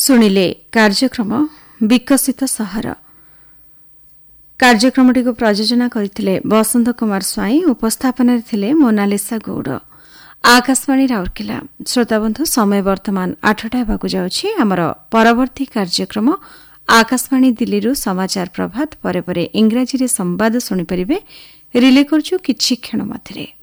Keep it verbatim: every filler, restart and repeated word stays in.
ଶୁଣିଲେ କାର୍ଯ୍ୟକ୍ରମ ବିକଶିତ ସହର। କାର୍ଯ୍ୟକ୍ରମଟି ପ୍ରଯୋଜନା କରିଥିଲେ ବସନ୍ତ କୁମାର ସ୍ୱାଇଁ, ଉପସ୍ଥାପନାରେ ଥିଲେ ମୋନାଲିସା ଗୌଡ଼। ଆକାଶବାଣୀ ରାଉରକେଲା। ଶ୍ରୋତାବନ୍ଧୁ, ସମୟ ବର୍ତ୍ତମାନ ଆଠଟା ହେବାକୁ ଯାଉଛି। ଆମର ପରବର୍ତ୍ତୀ କାର୍ଯ୍ୟକ୍ରମ ଆକାଶବାଣୀ ଦିଲ୍ଲୀରୁ ସମାଚାର ପ୍ରଭାତ ପରେ ପରେ ଇଂରାଜୀରେ ସମ୍ବାଦ ଶୁଣିପାରିବେ। ରିଲେ କରୁଛୁ କିଛି କ୍ଷଣ ମଧ୍ୟରେ।